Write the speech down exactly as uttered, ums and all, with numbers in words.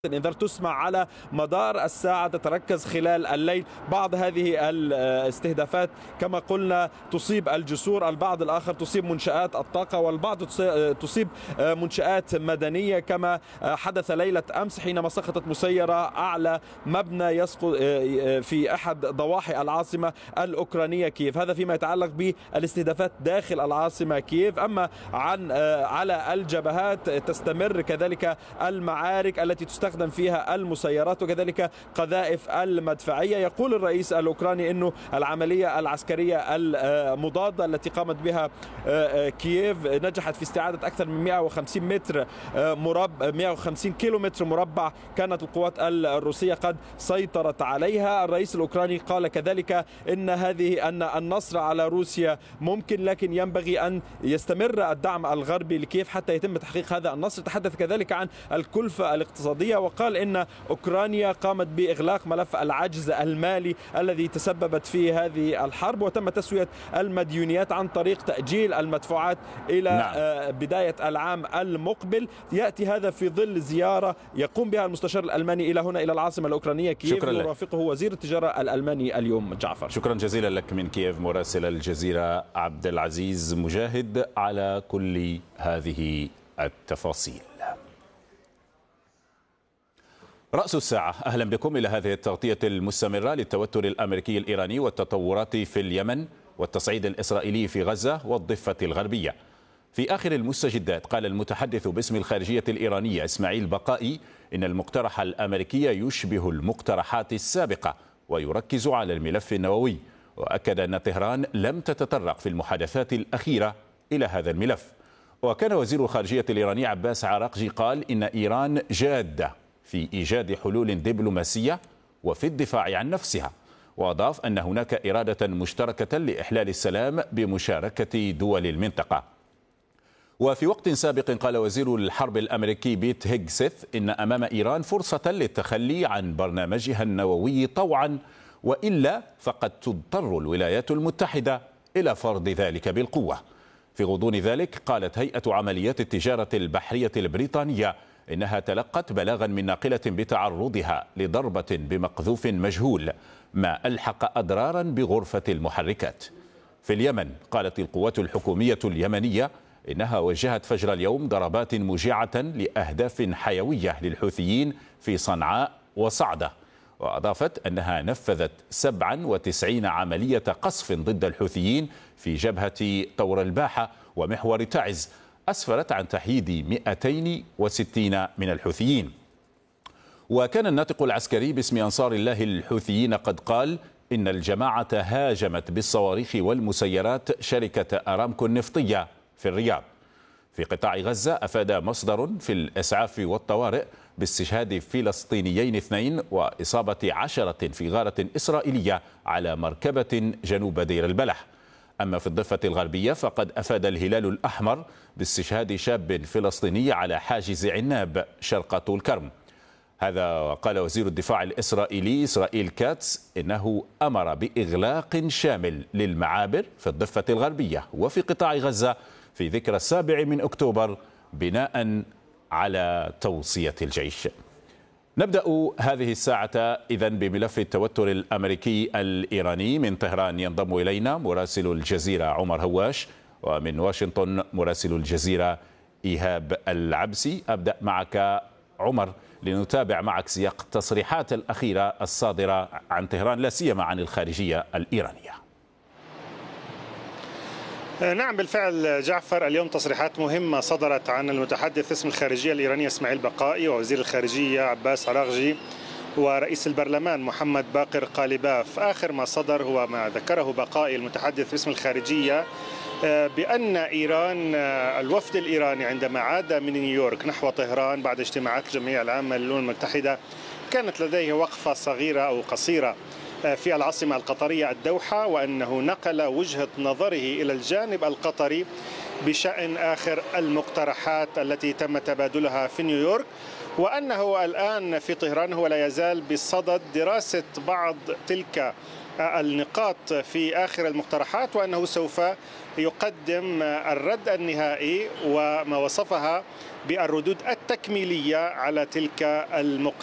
إنذار تسمع على مدار الساعة، تتركز خلال الليل. بعض هذه الاستهدافات كما قلنا تصيب الجسور، البعض الآخر تصيب منشآت الطاقة، والبعض تصيب منشآت مدنية كما حدث ليلة أمس حينما سقطت مسيرة أعلى مبنى يسقط في أحد ضواحي العاصمة الأوكرانية كييف. هذا فيما يتعلق بالاستهدافات داخل العاصمة كييف. أما عن على الجبهات تستمر كذلك المعارك التي تستخدم فيها المسيرات وكذلك قذائف المدفعية. يقول الرئيس الأوكراني أنه العملية العسكرية المضادة التي قامت بها كييف نجحت في استعادة أكثر من مئة وخمسين متر مربع مئة وخمسين كيلو متر مربع كانت القوات الروسية قد سيطرت عليها. الرئيس الأوكراني قال كذلك أن هذه أن النصر على روسيا ممكن، لكن ينبغي أن يستمر الدعم الغربي لكييف حتى يتم تحقيق هذا النصر. تحدث كذلك عن الكلفة الاقتصادية وقال إن أوكرانيا قامت بإغلاق ملف العجز المالي الذي تسببت فيه هذه الحرب، وتم تسوية المديونيات عن طريق تأجيل المدفوعات إلى نعم. بداية العام المقبل. يأتي هذا في ظل زيارة يقوم بها المستشار الألماني إلى هنا إلى العاصمة الأوكرانية كييف، يرافقه وزير التجارة الألماني اليوم. جعفر، شكرا جزيلا لك من كييف مراسل الجزيرة عبد العزيز مجاهد على كل هذه التفاصيل. رأس الساعة، أهلا بكم إلى هذه التغطية المستمرة للتوتر الأمريكي الإيراني والتطورات في اليمن والتصعيد الإسرائيلي في غزة والضفة الغربية. في آخر المستجدات قال المتحدث باسم الخارجية الإيرانية إسماعيل بقائي إن المقترح الأمريكي يشبه المقترحات السابقة ويركز على الملف النووي، وأكد أن طهران لم تتطرق في المحادثات الأخيرة إلى هذا الملف. وكان وزير الخارجية الإيراني عباس عراقجي قال إن إيران جادة في إيجاد حلول دبلوماسية وفي الدفاع عن نفسها، وأضاف أن هناك إرادة مشتركة لإحلال السلام بمشاركة دول المنطقة. وفي وقت سابق قال وزير الحرب الأمريكي بيت هيغسيث إن أمام إيران فرصة للتخلي عن برنامجها النووي طوعا، وإلا فقد تضطر الولايات المتحدة إلى فرض ذلك بالقوة. في غضون ذلك قالت هيئة عمليات التجارة البحرية البريطانية إنها تلقت بلاغا من ناقلة بتعرضها لضربة بمقذوف مجهول، ما ألحق أضرارا بغرفة المحركات. في اليمن قالت القوات الحكومية اليمنية إنها وجهت فجر اليوم ضربات موجعة لأهداف حيوية للحوثيين في صنعاء وصعدة، وأضافت أنها نفذت سبعة وتسعين عملية قصف ضد الحوثيين في جبهة طور الباحة ومحور تعز، أسفرت عن تحييد مئتين وستين من الحوثيين. وكان الناطق العسكري باسم أنصار الله الحوثيين قد قال إن الجماعة هاجمت بالصواريخ والمسيرات شركة أرامكو النفطية في الرياض. في قطاع غزة أفاد مصدر في الإسعاف والطوارئ باستشهاد فلسطينيين اثنين وإصابة عشرة في غارة إسرائيلية على مركبة جنوب دير البلح. أما في الضفة الغربية فقد أفاد الهلال الأحمر باستشهاد شاب فلسطيني على حاجز عناب شرق طول كرم. هذا قال وزير الدفاع الإسرائيلي إسرائيل كاتس إنه أمر بإغلاق شامل للمعابر في الضفة الغربية وفي قطاع غزة في ذكرى السابع من أكتوبر بناء على توصية الجيش. نبدأ هذه الساعة إذن بملف التوتر الأمريكي الإيراني. من طهران ينضم إلينا مراسل الجزيرة عمر هواش، ومن واشنطن مراسل الجزيرة إيهاب العبسي. أبدأ معك عمر لنتابع معك سياق التصريحات الأخيرة الصادرة عن طهران، لا سيما عن الخارجية الإيرانية. نعم بالفعل جعفر، اليوم تصريحات مهمة صدرت عن المتحدث اسم الخارجية الإيرانية إسماعيل بقائي ووزير الخارجية عباس عراقجي ورئيس البرلمان محمد باقر قالباف. آخر ما صدر هو ما ذكره بقائي المتحدث باسم الخارجية بأن إيران الوفد الإيراني عندما عاد من نيويورك نحو طهران بعد اجتماعات الجمعية العامة للأمم المتحدة كانت لديه وقفة صغيرة أو قصيرة في العاصمة القطرية الدوحة، وأنه نقل وجهة نظره إلى الجانب القطري بشأن آخر المقترحات التي تم تبادلها في نيويورك، وأنه الآن في طهران هو لا يزال بصدد دراسة بعض تلك النقاط في آخر المقترحات، وأنه سوف يقدم الرد النهائي وما وصفها بالردود التكميلية على تلك المقترحات.